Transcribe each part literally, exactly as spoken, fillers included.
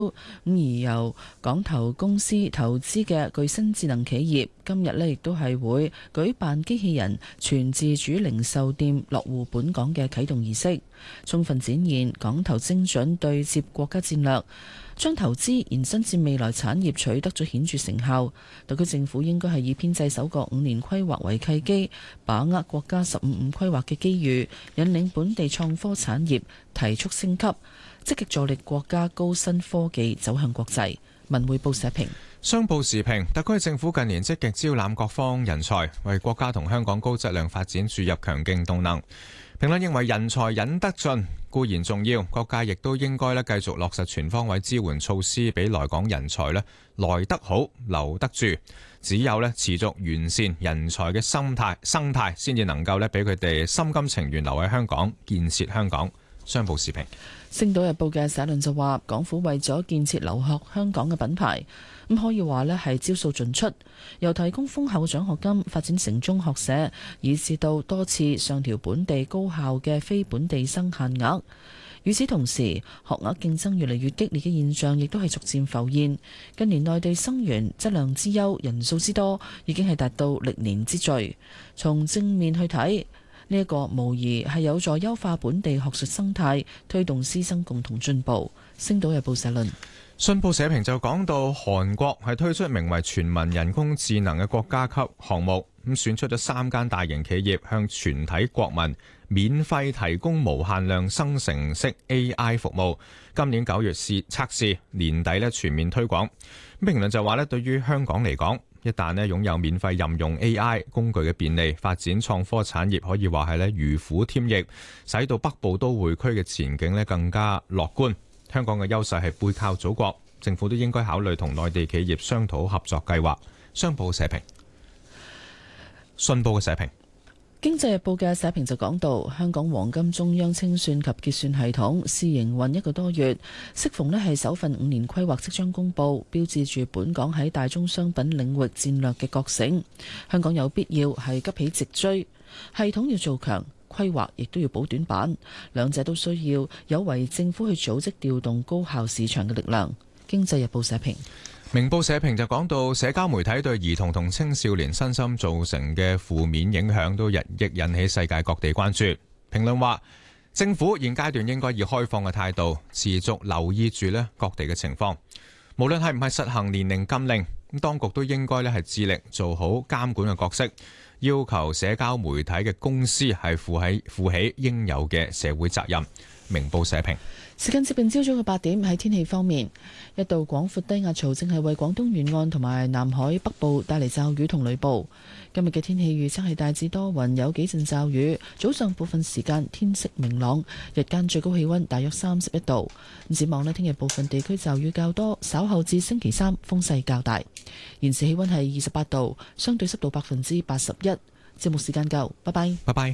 咁而由港投公司投資嘅具新智能企業，今日呢亦都係會舉辦機器人全自主零售店落戶本港嘅啟動儀式，充分展現港投精準對接國家戰略，將投資延伸至未來產業取得咗顯著成效。特區政府應該係以編製首個五年規劃為契機，把握國家十五五規劃嘅機遇，引領本地創科產業提速升級，積極助力國家高新科技走向國際。文匯報社評。 商報時評，特區政府近年積極招攬各方人才，為國家同香港高質量發展注入強勁動能。評論認為人才引得進固然重要，各界亦都應該咧繼續落實全方位支援措施，俾來港人才咧來得好留得住。只有咧持續完善人才嘅生態生態，先至能夠咧俾佢哋心甘情願留喺香港建設香港。商報時評。 《星島日報》嘅社論就話，港府為咗建設留學香港嘅品牌，咁可以話呢係招數盡出，由提供豐厚獎學金、發展城中學社，以至到多次上調本地高校嘅非本地生限額。與此同時，學額競爭越嚟越激烈嘅現象亦都係逐漸浮現。近年內地生源質量之優、人數之多，已經係達到歷年之最。從正面去睇，呢一個無疑係有助優化本地學術生態，推動師生共同進步。星島日報社論。 信報社評就講到，韓國係推出名為全民人工智能嘅國家級項目，咁選出咗三間大型企業向全體國民免費提供無限量生成式 A I 服務。今年九月試測試，年底咧全面推廣。評論就話咧，對於香港嚟講，一旦咧擁有免費任用 A I 工具嘅便利，發展創科產業可以話係咧如虎添翼，使到北部都會區嘅前景咧更加樂觀。香港嘅優勢係背靠祖國，政府都應該考慮同內地企業商討合作計劃。商報社評。信報嘅社評。 經濟日報嘅社評就講到，香港黃金中央清算及結算系統試營運一個多月，適逢呢係首份五年規劃即將公佈，標誌住本港喺大宗商品領域戰略嘅覺醒。香港有必要係急起直追，系統要做強，規劃亦都要補短板，兩者都需要有為政府去組織調動高效市場嘅力量。經濟日報社評。 明報社評就講到，社交媒體對兒童同青少年身心造成嘅負面影響都日益引起世界各地關注。評論話，政府現階段應該以開放嘅態度，持續留意住咧各地嘅情況。無論係唔係實行年齡禁令，咁當局都應該咧係致力做好監管嘅角色，要求社交媒體嘅公司係負起負起應有嘅社會責任。明報社評。 時間接近朝早嘅八點，喺天氣方面，一道廣闊低壓槽正係為廣東沿岸同埋南海北部帶嚟驟雨同雷暴。今日嘅天氣預測係大致多雲，有幾陣驟雨，早上部分時間天色明朗，日間最高氣溫大約三十一度。展望呢，聽日部分地區驟雨較多，稍後至星期三風勢較大。現時氣溫係二十八度，相對濕度百分之八十一。節目時間夠，拜拜。 拜拜。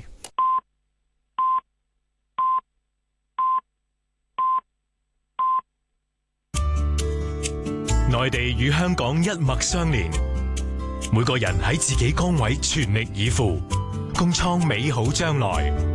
內地與香港一脈相連，每個人喺自己崗位全力以赴，共創美好將來。